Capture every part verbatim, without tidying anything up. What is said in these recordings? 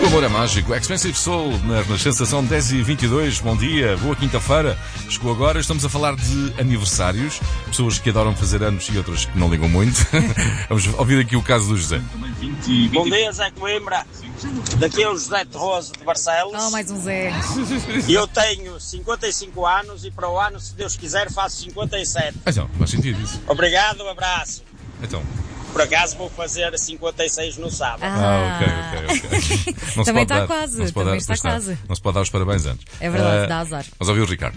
O amor é mágico. Expensive Soul na Renascença, são dez e vinte e dois. Bom dia, boa quinta-feira. Chegou agora, estamos a falar de aniversários. Pessoas que adoram fazer anos e outras que não ligam muito. Vamos ouvir aqui o caso do José. Bom dia, Zé Coimbra. Daqui é o José Terroso de Barcelos. Oh, mais um Zé. Eu tenho cinquenta e cinco anos e para o ano, se Deus quiser, faço cinquenta e sete. Então, faz sentido isso. Obrigado, um abraço. Então... Por acaso vou fazer cinquenta e seis no sábado. Ah, ah ok, ok, ok. Não também está dar, quase, não se também dar, está quase. Não se pode dar os parabéns antes. É verdade, uh, dá azar. Vamos ouvir o Ricardo.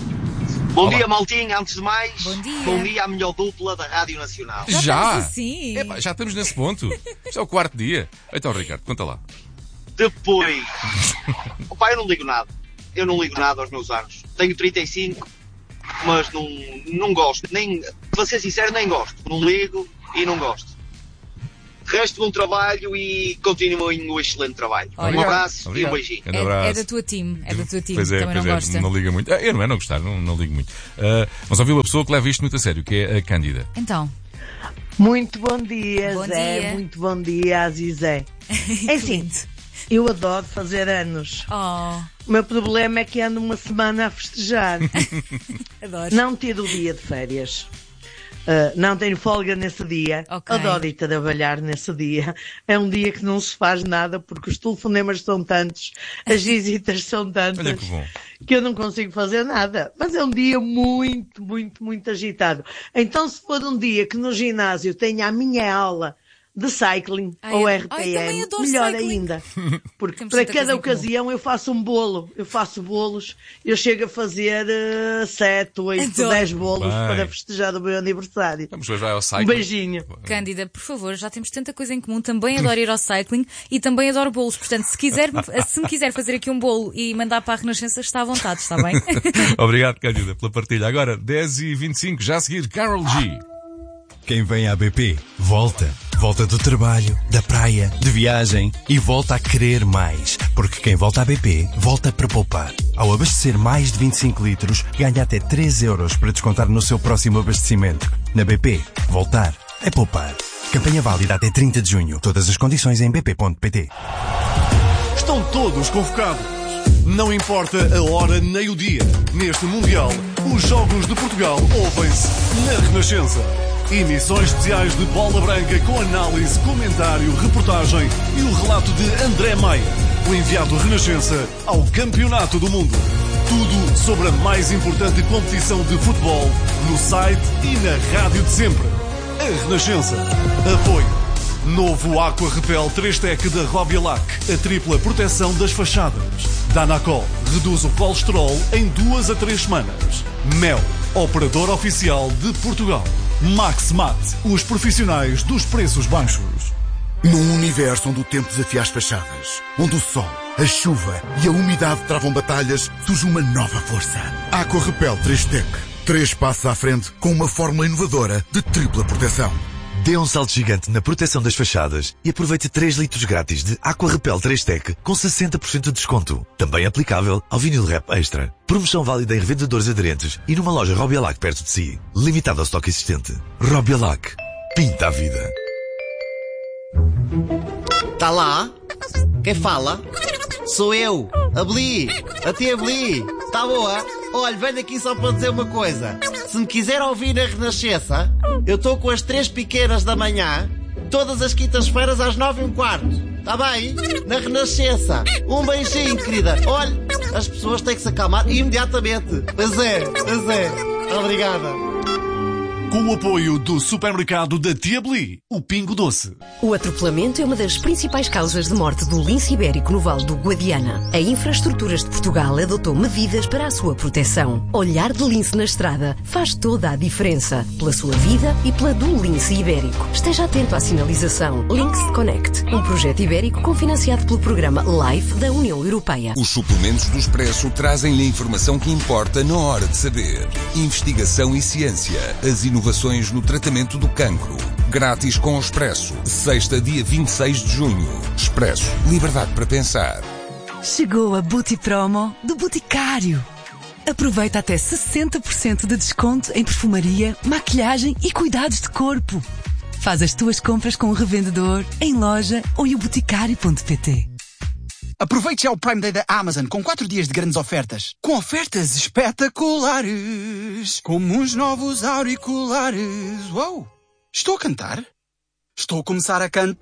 Bom Olá. dia, maltinha. Antes de mais, bom dia, bom dia à melhor dupla da Rádio Nacional. Já? Já? Estamos assim? Epa, já estamos nesse ponto. Isto é o quarto dia. Então, Ricardo, conta lá. Depois, opa, eu não ligo nada. Eu não ligo nada aos meus anos. Tenho trinta e cinco, mas não, não gosto. Nem, para ser sincero, nem gosto. Não ligo e não gosto. Resto bom trabalho e continuem o excelente trabalho. Olha, um abraço obrigado. e um beijinho. É, é da tua time, é da tua time, Pois é, também pois não é, gosta. não liga muito. Ah, eu não é não gostar, não, não ligo muito. Uh, vamos ouvir uma pessoa que leva isto muito a sério, que é a Cândida. Então. Muito bom dia, Bom Zé. dia. Muito bom dia, Azizé. É assim, eu adoro fazer anos. Oh, O meu problema é que ando uma semana a festejar. adoro. Não tiro o dia de férias. Uh, não tenho folga nesse dia. Ok. Adoro ir trabalhar nesse dia. É um dia que não se faz nada porque os telefonemas são tantos, as visitas são tantas, Olha que bom. que eu não consigo fazer nada. Mas é um dia muito, muito, muito agitado. Então, se for um dia que no ginásio tenha a minha aula de cycling Ai, ou eu- R ai, P também M, adoro melhor cycling. ainda. Porque Temos para tanta coisa cada em comum. ocasião eu faço um bolo. Eu faço bolos. Eu chego a fazer uh, sete, oito, Adoro. dez bolos Bem. para festejar o meu aniversário. Vamos hoje vai ao Um cycling. beijinho. Cândida, por favor, já temos tanta coisa em comum. Também adoro ir ao cycling e também adoro bolos. Portanto, se, quiser, se me quiser fazer aqui um bolo e mandar para a Renascença, está à vontade, está bem? Obrigado, Cândida, pela partilha. Agora, dez e vinte e cinco, já a seguir, Carol G. Quem vem à B P, volta. Volta do trabalho, da praia, de viagem e volta a querer mais. Porque quem volta à B P, volta para poupar. Ao abastecer mais de vinte e cinco litros, ganha até três euros para descontar no seu próximo abastecimento. Na B P, voltar é poupar. Campanha válida até trinta de junho. Todas as condições em b p ponto p t. Estão todos convocados. Não importa a hora nem o dia. Neste Mundial, os Jogos de Portugal ouvem-se na Renascença. Emissões especiais de Bola Branca com análise, comentário, reportagem e o relato de André Maia, o enviado Renascença ao Campeonato do Mundo. Tudo sobre a mais importante competição de futebol no site e na rádio de sempre. A Renascença. Apoio. Novo Aqua Repel três Tec da Robialac, a tripla proteção das fachadas. Danacol reduz o colesterol em duas a três semanas. Mel, operador oficial de Portugal. Maximat, os profissionais dos preços baixos. Num universo onde o tempo desafia as fachadas, onde o sol, a chuva e a umidade travam batalhas, surge uma nova força. Aqua Repel três Tec. Três passos à frente com uma fórmula inovadora de tripla proteção. Dê um salto gigante na proteção das fachadas e aproveite três litros grátis de Aqua Repel três Tec com sessenta por cento de desconto. Também aplicável ao vinil Rap Extra. Promoção válida em revendedores aderentes e numa loja Robialac perto de si. Limitado ao estoque existente. Robialac. Pinta a vida. Tá lá? Quem fala? Sou eu, a Bli, a tia Bli. Tá boa? Olha, venho aqui só para dizer uma coisa. Se me quiser ouvir na Renascença, eu estou com as três pequenas da manhã, todas as quintas-feiras às nove e um quarto. Tá bem? Na Renascença. Um beijinho, querida. Olha, as pessoas têm que se acalmar imediatamente. Pois é, pois é. Obrigada. Com o apoio do supermercado da Tia Bli, o Pingo Doce. O atropelamento é uma das principais causas de morte do lince ibérico no Vale do Guadiana. A Infraestruturas de Portugal adotou medidas para a sua proteção. Olhar de lince na estrada faz toda a diferença. Pela sua vida e pela do lince ibérico. Esteja atento à sinalização Links Connect, um projeto ibérico cofinanciado pelo programa LIFE da União Europeia. Os suplementos do Expresso trazem-lhe a informação que importa na hora de saber. Investigação e ciência. As inovações no tratamento do cancro. Grátis com o Expresso. Sexta, dia vinte e seis de junho. Expresso. Liberdade para pensar. Chegou a Bouti Promo do Boticário. Aproveita até sessenta por cento de desconto em perfumaria, maquilhagem e cuidados de corpo. Faz as tuas compras com o revendedor, em loja ou em boticário ponto pt. Aproveite já o Prime Day da Amazon com quatro dias de grandes ofertas. Com ofertas espetaculares, como uns novos auriculares. Uou! Estou a cantar? Estou a começar a cantar.